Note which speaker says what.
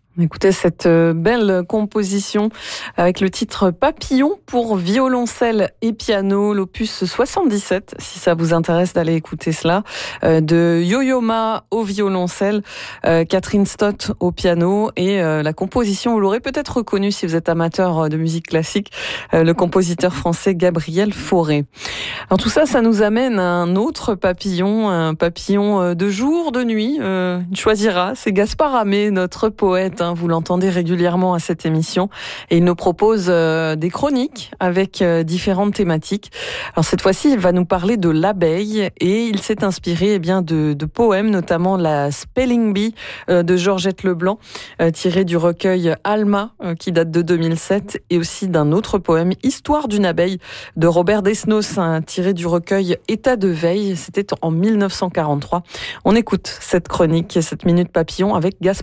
Speaker 1: Écoutez cette belle composition avec le titre Papillon pour violoncelle et piano, l'opus 77, si ça vous intéresse d'aller écouter cela, de Yo-Yo Ma au violoncelle, Catherine Stott au piano et la composition, vous l'aurez peut-être reconnu si vous êtes amateur de musique classique, le compositeur français Gabriel Fauré. Alors tout ça, ça nous amène à un autre papillon, un papillon de jour, de nuit, il choisira, c'est Gaspard Hamé, notre poète. Vous l'entendez régulièrement à cette émission et il nous propose des chroniques avec différentes thématiques. Alors cette fois-ci, il va nous parler de l'abeille et il s'est inspiré de poèmes, notamment la Spelling Bee de Georgette Leblanc, tiré du recueil Alma qui date de 2007 et aussi d'un autre poème, Histoire d'une abeille de Robert Desnos, tiré du recueil État de veille. C'était en 1943. On écoute cette chronique, cette minute papillon avec Gaspard